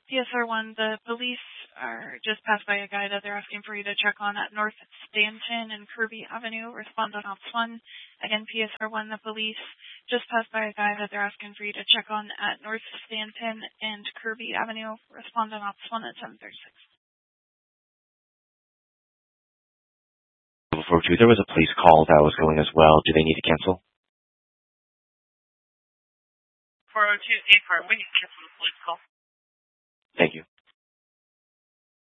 PSR1, the police are just passed by a guy that they're asking for you to check on at North Stanton and Kirby Avenue. Respond on Ops 1. Again, PSR1, the police just passed by a guy that they're asking for you to check on at North Stanton and Kirby Avenue. Respond on Ops 1 at 7:36. 402, there was a police call that was going as well. Do they need to cancel? 402, 8 we need to cancel the police call. Thank you.